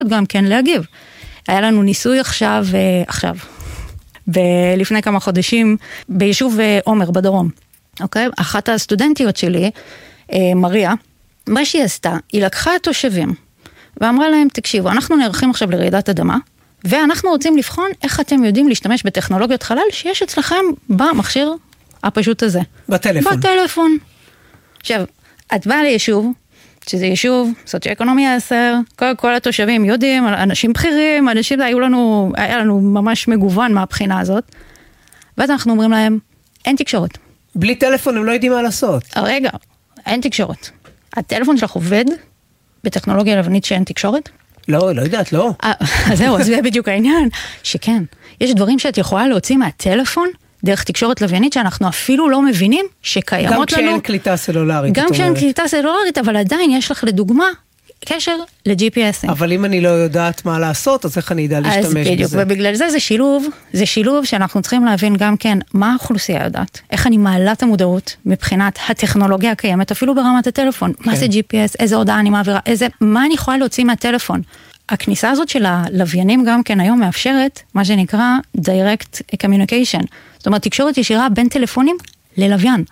גם כן להגיב. היה לנו ניסוי עכשיו, לפני כמה חודשים, ביישוב עומר בדרום. אוקיי? אחת הסטודנטיות שלי, מריה, מה שהיא עשתה, היא לקחה את תושבים, ואמרה להם, תקשיבו, אנחנו נערכים עכשיו לרעידת אדמה, ואנחנו רוצים לבחון איך אתם יודעים להשתמש בטכנולוגיות חלל שיש אצלכם במכשיר הפשוט הזה. בטלפון. עכשיו, את באה ליישוב, שזה יישוב, סוציו-אקונומי 10, כל התושבים יודעים, אנשים בכירים, היה לנו ממש מגוון מהבחינה הזאת, ואז אנחנו אומרים להם, אין תקשורת. בלי טלפון הם לא יודעים מה לעשות. רגע, אין תקשורת. הטלפון שלך עובד בטכנולוגיה לבנית שאין תקשורת? לא יודעת, לא. זהו, אז זה בדיוק העניין, שכן, יש דברים שאת יכולה להוציא מהטלפון, דרך תקשורת לוויינית שאנחנו אפילו לא מבינים שקיימות לנו. גם כשאין קליטה סלולרית. גם כשאין קליטה סלולרית, אבל עדיין יש לך לדוגמה קשר ל-GPS. אבל אם אני לא יודעת מה לעשות, אז איך אני אדע להשתמש בזה? אז בדיוק, ובגלל זה זה שילוב שאנחנו צריכים להבין גם כן מה האוכלוסייה יודעת, איך אני מעלה את המודעות מבחינת הטכנולוגיה הקיימת, אפילו ברמת הטלפון, מה זה GPS, איזה הודעה אני מעבירה, מה אני יכולה להוציא מהטלפון. הכניסה הזאת של הלוויינים גם כן היום מאפשרת מה שנקרא direct communication. זאת אומרת, תקשורת ישירה בין טלפונים ללוויין.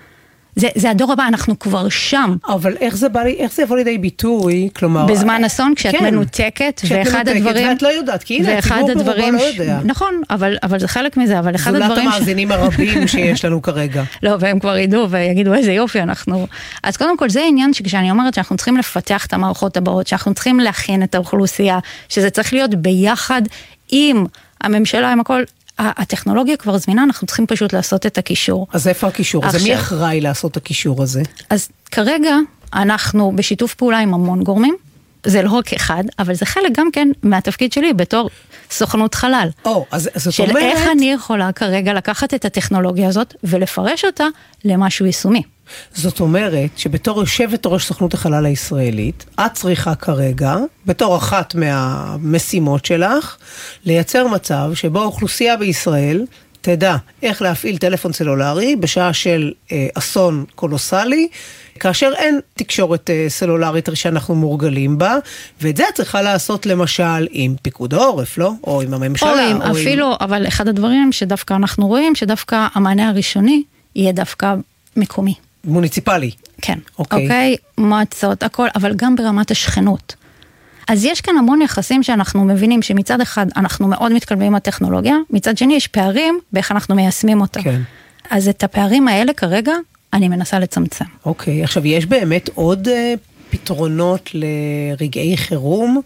זה הדור הבא, אנחנו כבר שם. אבל איך זה יבוא לידי ביטוי, כלומר... בזמן אסון, כשאת מנותקת, ואחד הדברים... ואת לא יודעת, כי הנה, הציבור כבר לא יודע. נכון, אבל זה חלק מזה, אבל אחד הדברים... זולת המאזינים הרבים שיש לנו כרגע. לא, והם כבר ידעו ויגידו, איזה יופי אנחנו... אז קודם כל, זה העניין שכשאני אומרת שאנחנו צריכים לפתח את המערכות הבאות, שאנחנו צריכים להכין את האוכלוסייה, שזה צריך להיות ביחד עם הממשלה, עם הכל... הטכנולוגיה כבר זמינה, אנחנו צריכים פשוט לעשות את הקישור. אז איפה הקישור? אז מי אחראי לעשות את הקישור הזה? אז כרגע אנחנו בשיתוף פעולה עם המון גורמים, זה לא רק אחד, אבל זה חלק גם כן מהתפקיד שלי בתור סוכנות חלל. אז זאת של אומרת... איך אני יכולה כרגע לקחת את הטכנולוגיה הזאת ולפרש אותה למשהו יישומי. זאת אומרת שבתור יושבת ראש סוכנות החלל הישראלית, את צריכה כרגע, בתור אחת מהמשימות שלך, לייצר מצב שבו האוכלוסייה בישראל תדע איך להפעיל טלפון סלולרי בשעה של אסון קולוסלי, כאשר אין תקשורת סלולרית שאנחנו מורגלים בה, ואת זה צריכה לעשות למשל עם פיקוד העורף, לא? או עם הממשלה. או אפילו, אבל אחד הדברים שדווקא אנחנו רואים, שדווקא המענה הראשוני יהיה דווקא מקומי. מוניציפלי. כן. אוקיי, מועצות, הכל, אבל גם ברמת השכנות. אז יש כאן המון יחסים שאנחנו מבינים שמצד אחד אנחנו מאוד מתקדמים עם הטכנולוגיה, מצד שני יש פערים באיך אנחנו מיישמים אותה. כן. אז את הפערים האלה כרגע אני מנסה לצמצם. אוקיי, עכשיו יש באמת עוד פתרונות לרגעי חירום,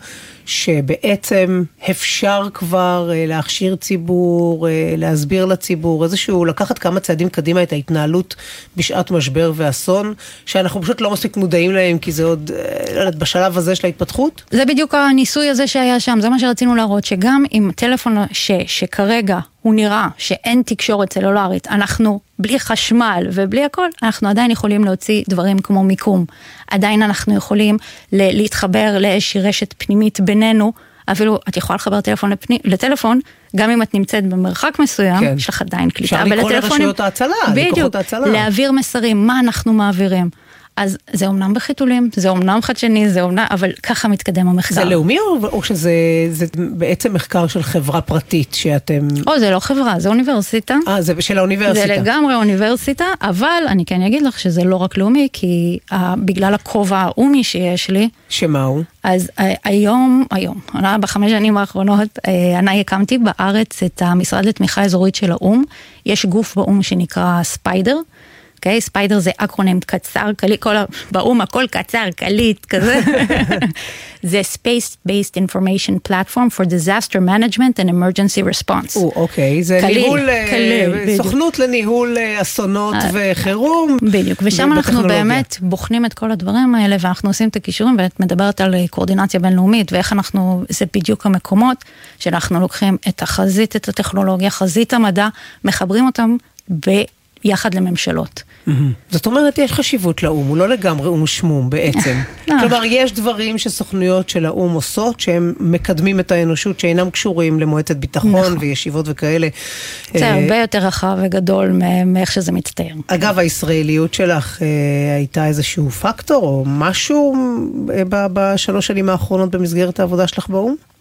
שבעצם אפשר כבר להכשיר ציבור, להסביר לציבור, איזשהו לקחת כמה צעדים קדימה את ההתנהלות בשעת משבר ואסון, שאנחנו פשוט לא מספיק מודעים להם, כי זה עוד בשלב הזה של ההתפתחות? זה בדיוק הניסוי הזה שהיה שם, זה מה שרצינו להראות, שגם עם טלפון שכרגע הוא נראה שאין תקשורת סלולרית, אנחנו בלי חשמל ובלי הכל, אנחנו עדיין יכולים להוציא דברים כמו מיקום. עדיין אנחנו יכולים להתחבר לאיזושהי רשת פנימית בינינו, אפילו את יכולה לחבר טלפון לטלפון, גם אם את נמצאת במרחק מסוים, כן. יש לך עדיין קליטה. אפשר לקרוא לרשויות ההצלה, בדיוק, להעביר מסרים, מה אנחנו מעבירים. אז זה אומנם בחיתולים, זה אומנם חדשני, זה אומנם, אבל ככה מתקדם המחקר. זה לאומי או שזה בעצם מחקר של חברה פרטית שאתם... זה לא חברה, זה אוניברסיטה. זה של האוניברסיטה. זה לגמרי אוניברסיטה, אבל אני כן אגיד לך שזה לא רק לאומי, כי בגלל הכובע האומי שיש לי... שמה הוא? אז היום, בחמש שנים האחרונות, אני הקמתי בארץ את המשרד לתמיכה אזורית של האום. יש גוף באום שנקרא ספיידר, אוקיי, ספיידר זה אקרונם קצר, באום הכל קצר, קליט, כזה. זה Space-Based Information Platform for Disaster Management and Emergency Response. אוקיי, זה ניהול, סוכנות לניהול אסונות וחירום. בדיוק, ושם אנחנו באמת בוחנים את כל הדברים האלה, ואנחנו עושים את הקישורים, ואת מדברת על קואורדינציה בינלאומית, ואיך אנחנו, זה בדיוק המקומות, שאנחנו לוקחים את החזית, את הטכנולוגיה, חזית המדע, מחברים אותם יחד לממשלות. זאת אומרת, יש חשיבות לאום, הוא לא לגמרי אום שמום בעצם. כלומר, יש דברים שסוכנויות של האום עושות, שהם מקדמים את האנושות, שאינם קשורים למועצת ביטחון וישיבות וכאלה. זה הרבה יותר רחב וגדול מאיך שזה מצטייר. אגב, הישראליות שלך הייתה איזשהו פקטור, או משהו בשלוש שנים האחרונות במסגרת העבודה שלך באום?